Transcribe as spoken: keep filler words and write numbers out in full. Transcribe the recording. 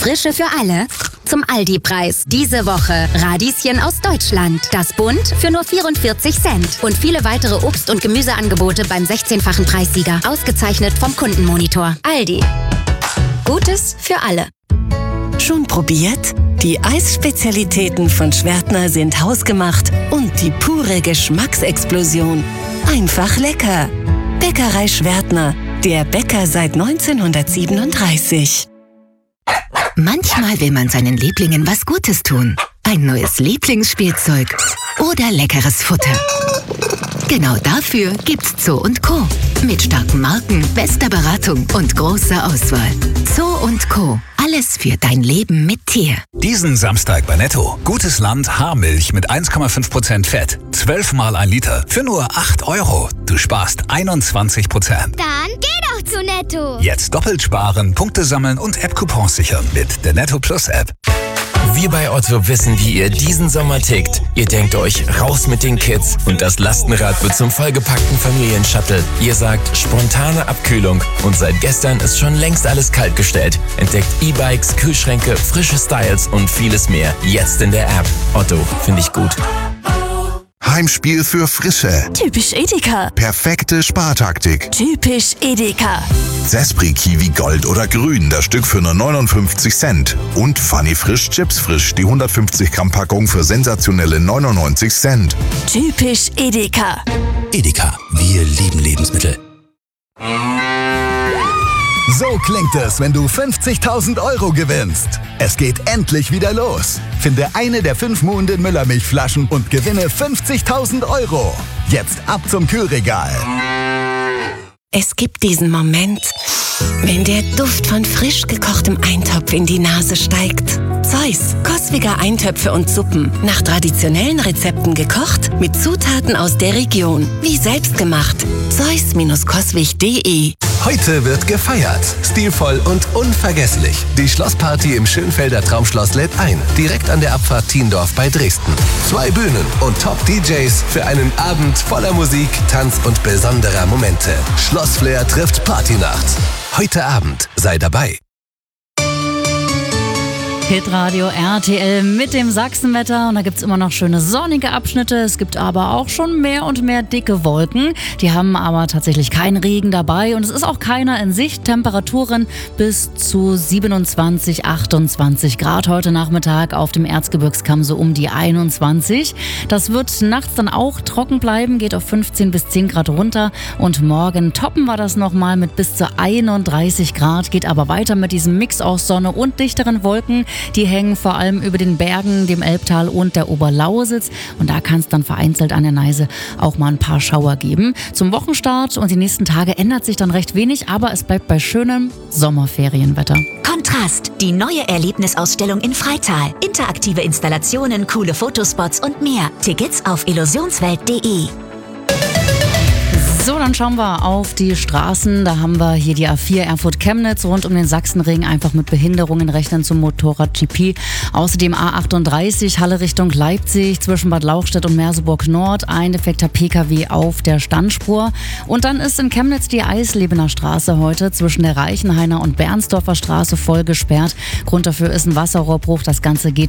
Frische für alle zum Aldi-Preis. Diese Woche Radieschen aus Deutschland. Das Bund für nur vierundvierzig Cent. Und viele weitere Obst- und Gemüseangebote beim sechzehnfachen Preissieger. Ausgezeichnet vom Kundenmonitor. Aldi. Gutes für alle. Schon probiert? Die Eisspezialitäten von Schwertner sind hausgemacht und die pure Geschmacksexplosion. Einfach lecker. Bäckerei Schwertner. Der Bäcker seit neunzehnhundertsiebenunddreißig. Manchmal will man seinen Lieblingen was Gutes tun. Ein neues Lieblingsspielzeug oder leckeres Futter. Genau dafür gibt's Zoo und Co. Mit starken Marken, bester Beratung und großer Auswahl. Zoo und Co. Alles für dein Leben mit Tier. Diesen Samstag bei Netto. Gutes Land Haarmilch mit eins Komma fünf Prozent Fett. zwölf Mal ein Liter für nur acht Euro. Du sparst einundzwanzig Prozent. Dann geh doch zu Netto. Jetzt doppelt sparen, Punkte sammeln und App-Coupons sichern mit der Netto Plus App. Wir bei Otto wissen, wie ihr diesen Sommer tickt. Ihr denkt euch, raus mit den Kids und das Lastenrad wird zum vollgepackten Familienshuttle. Ihr sagt, spontane Abkühlung und seit gestern ist schon längst alles kaltgestellt. Entdeckt E-Bikes, Kühlschränke, frische Styles und vieles mehr. Jetzt in der App. Otto, finde ich gut. Heimspiel für Frische. Typisch Edeka. Perfekte Spartaktik. Typisch Edeka. Zespri Kiwi Gold oder Grün, das Stück für nur neunundfünfzig Cent. Und Funny Frisch Chips Frisch, die hundertfünfzig Gramm Packung für sensationelle neunundneunzig Cent. Typisch Edeka. Edeka, wir lieben Lebensmittel. So klingt es, wenn du fünfzigtausend Euro gewinnst. Es geht endlich wieder los. Finde eine der fünf Muhnden Müllermilchflaschen und gewinne fünfzigtausend Euro. Jetzt ab zum Kühlregal. Es gibt diesen Moment, wenn der Duft von frisch gekochtem Eintopf in die Nase steigt. Zeus, Coswig Eintöpfe und Suppen. Nach traditionellen Rezepten gekocht, mit Zutaten aus der Region. Wie selbstgemacht. Zeus Coswig punkt de. Heute wird gefeiert. Stilvoll und unvergesslich. Die Schlossparty im Schönfelder Traumschloss lädt ein. Direkt an der Abfahrt Thiendorf bei Dresden. Zwei Bühnen und Top-D Js für einen Abend voller Musik, Tanz und besonderer Momente. Schlossflair trifft Partynacht. Heute Abend sei dabei. Hitradio R T L mit dem Sachsenwetter und da gibt es immer noch schöne sonnige Abschnitte. Es gibt aber auch schon mehr und mehr dicke Wolken. Die haben aber tatsächlich keinen Regen dabei und es ist auch keiner in Sicht. Temperaturen bis zu siebenundzwanzig, achtundzwanzig Grad heute Nachmittag, auf dem Erzgebirgskamm so um die einundzwanzig. Das wird nachts dann auch trocken bleiben, geht auf fünfzehn bis zehn Grad runter und morgen toppen wir das nochmal mit bis zu einunddreißig Grad, geht aber weiter mit diesem Mix aus Sonne und dichteren Wolken. Die hängen vor allem über den Bergen, dem Elbtal und der Oberlausitz. Und da kann es dann vereinzelt an der Neiße auch mal ein paar Schauer geben. Zum Wochenstart und die nächsten Tage ändert sich dann recht wenig, aber es bleibt bei schönem Sommerferienwetter. Kontrast, die neue Erlebnisausstellung in Freital. Interaktive Installationen, coole Fotospots und mehr. Tickets auf illusionswelt punkt de. So, dann schauen wir auf die Straßen. Da haben wir hier die A vier Erfurt-Chemnitz rund um den Sachsenring. Einfach mit Behinderungen rechnen zum Motorrad-G P. Außerdem A achtunddreißig Halle Richtung Leipzig zwischen Bad Lauchstädt und Merseburg Nord. Ein defekter P K W auf der Standspur. Und dann ist in Chemnitz die Eislebener Straße heute zwischen der Reichenhainer und Bernsdorfer Straße voll gesperrt. Grund dafür ist ein Wasserrohrbruch. Das Ganze geht